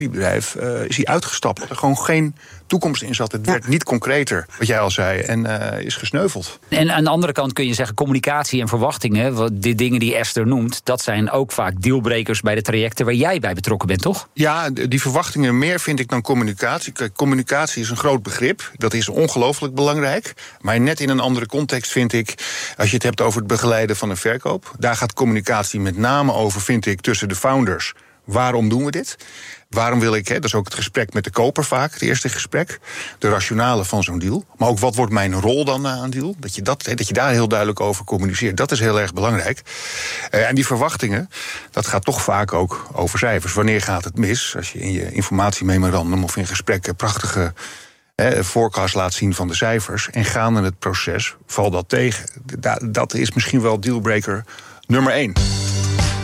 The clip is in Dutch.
bedrijf is hij uitgestapt. Dat er gewoon geen toekomst in zat. Het werd niet concreter, wat jij al zei, en is gesneuveld. En aan de andere kant kun je zeggen, communicatie en verwachtingen, de dingen die Esther noemt, dat zijn ook vaak dealbrekers bij de trajecten waar jij bij betrokken bent, toch? Ja, die verwachtingen meer vind ik dan communicatie. Kijk, communicatie is een groot begrip. Dat is ongelooflijk belangrijk. Maar net in een andere context vind ik, als je het hebt over het begeleiden van een verkoop, daar gaat communicatie met name over, vind ik, tussen de founders. Waarom doen we dit? Waarom wil ik, dat is ook het gesprek met de koper vaak, het eerste gesprek. De rationale van zo'n deal. Maar ook wat wordt mijn rol dan na een deal? Dat je daar heel duidelijk over communiceert. Dat is heel erg belangrijk. En die verwachtingen, dat gaat toch vaak ook over cijfers. Wanneer gaat het mis? Als je in je informatiememorandum of in gesprekken prachtige forecast laat zien van de cijfers en gaande het proces valt dat tegen. Dat is misschien wel dealbreaker nummer 1.